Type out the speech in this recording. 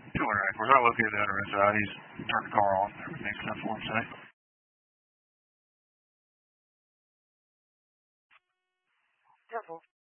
All right. We're not looking at the other side. He's turned the car on. Everything's done for him today. Careful.